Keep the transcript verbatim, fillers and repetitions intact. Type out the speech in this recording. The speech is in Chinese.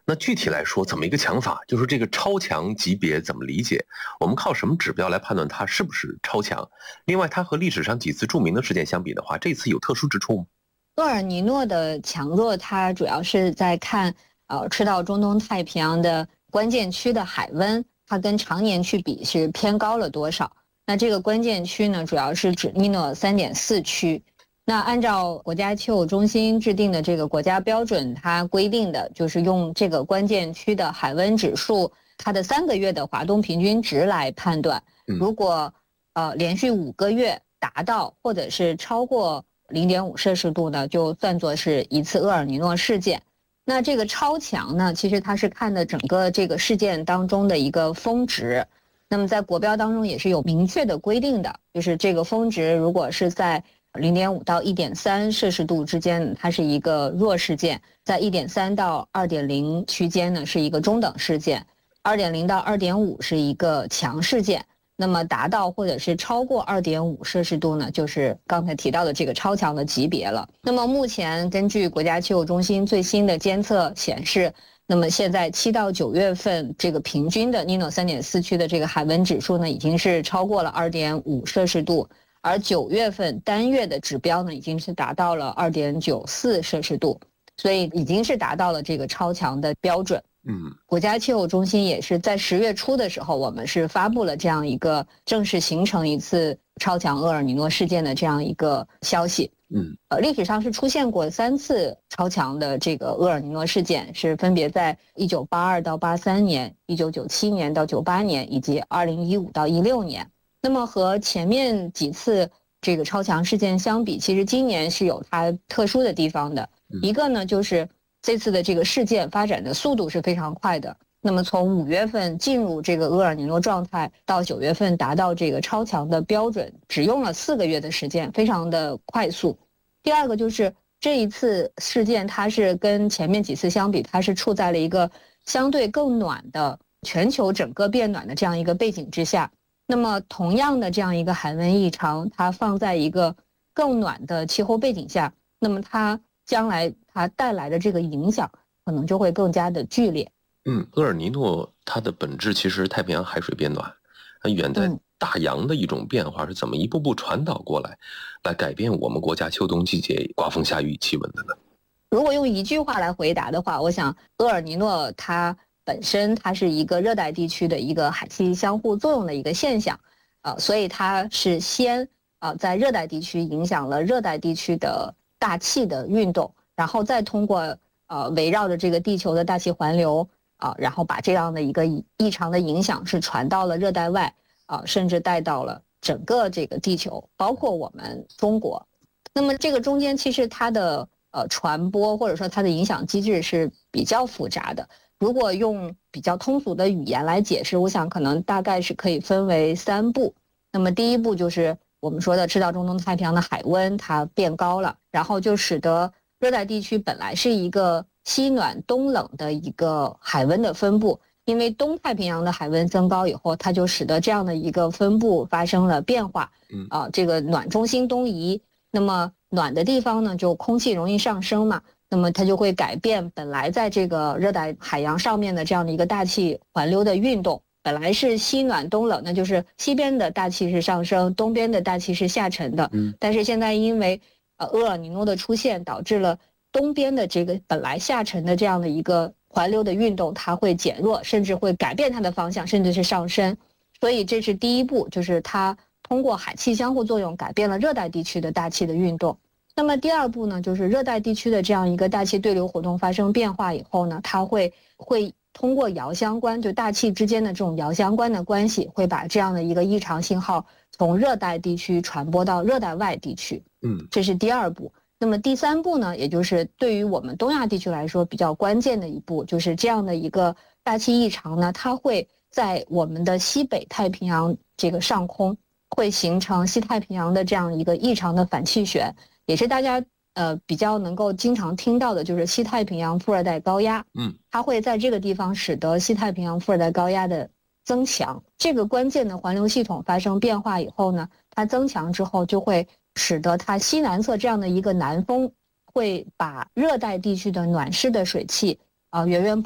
那具体来说，怎么一个强法？就是这个超强级别怎么理解？我们靠什么指标来判断它是不是超强？另外，它和历史上几次著名的事件相比的话，这次有特殊之处吗？ 厄尔尼诺的强弱，它主要是在看呃赤道中东太平洋的关键区的海温，它跟常年去比是偏高了多少。那这个关键区呢，主要是指尼诺 三点四 区。那按照国家气象中心制定的这个国家标准，它规定的就是用这个关键区的海温指数，它的三个月的华东平均值来判断。如果呃连续五个月达到或者是超过 零点五摄氏度呢，就算作是一次厄尔尼诺事件。那这个超强呢，其实它是看的整个这个事件当中的一个峰值。那么在国标当中也是有明确的规定的，就是这个峰值如果是在 零点五到一点三摄氏度之间，它是一个弱事件；在 一点三到二点零区间呢，是一个中等事件； 二点零到二点五是一个强事件。那么达到或者是超过 二点五摄氏度呢，就是刚才提到的这个超强的级别了。那么目前根据国家气候中心最新的监测显示，那么现在七到九月份这个平均的尼诺 三点四 区的这个海温指数呢，已经是超过了 二点五摄氏度，而九月份单月的指标呢，已经是达到了 二点九四摄氏度，所以已经是达到了这个超强的标准。 嗯， 国家气候中心也是在十月初的时候，我们是发布了这样一个正式形成一次超强厄尔尼诺事件的这样一个消息。 嗯， 呃，历史上是出现过三次超强的这个厄尔尼诺事件，是分别在一九八二到八三年、一九九七年到九八年以及二零一五到一六年。那么和前面几次这个超强事件相比，其实今年是有它特殊的地方的。一个呢，就是这次的这个事件发展的速度是非常快的。那么从五月份进入这个厄尔尼诺状态到九月份达到这个超强的标准，只用了四个月的时间，非常的快速。第二个就是这一次事件，它是跟前面几次相比，它是处在了一个相对更暖的全球整个变暖的这样一个背景之下。那么同样的这样一个海温异常，它放在一个更暖的气候背景下，那么它将来它带来的这个影响可能就会更加的剧烈。 嗯，厄尔尼诺它的本质其实太平洋海水变暖，它远在大洋的一种变化是怎么一步步传导过来，来改变我们国家秋冬季节刮风下雨气温的呢？ 如果用一句话来回答的话，我想厄尔尼诺它本身它是一个热带地区的一个海气相互作用的一个现象，呃，所以它是先呃在热带地区影响了热带地区的大气的运动，然后再通过呃围绕着这个地球的大气环流啊、呃，然后把这样的一个异常的影响是传到了热带外啊、呃，甚至带到了整个这个地球，包括我们中国。那么这个中间其实它的呃传播或者说它的影响机制是比较复杂的。如果用比较通俗的语言来解释，我想可能大概是可以分为三步。那么第一步就是我们说的赤道中东太平洋的海温它变高了，然后就使得热带地区本来是一个西暖东冷的一个海温的分布，因为东太平洋的海温增高以后，它就使得这样的一个分布发生了变化。 嗯啊，这个暖中心东移，那么暖的地方呢，就空气容易上升嘛。那么它就会改变本来在这个热带海洋上面的这样的一个大气环流的运动，本来是西暖东冷，那就是西边的大气是上升，东边的大气是下沉的。 嗯， 但是现在因为呃厄尔尼诺的出现，导致了东边的这个本来下沉的这样的一个环流的运动，它会减弱，甚至会改变它的方向，甚至是上升。所以这是第一步，就是它通过海气相互作用改变了热带地区的大气的运动。那么第二步呢，就是热带地区的这样一个大气对流活动发生变化以后呢，它会会通过遥相关，就大气之间的这种遥相关的关系，会把这样的一个异常信号从热带地区传播到热带外地区。 嗯， 这是第二步。那么第三步呢，也就是对于我们东亚地区来说比较关键的一步，就是这样的一个大气异常呢，它会在我们的西北太平洋这个上空会形成西太平洋的这样一个异常的反气旋。也是大家呃比较能够经常听到的，就是西太平洋副热带高压。 嗯， 它会在这个地方使得西太平洋副热带高压的增强。这个关键的环流系统发生变化以后呢，它增强之后就会使得它西南侧这样的一个南风会把热带地区的暖湿的水汽啊、呃、源源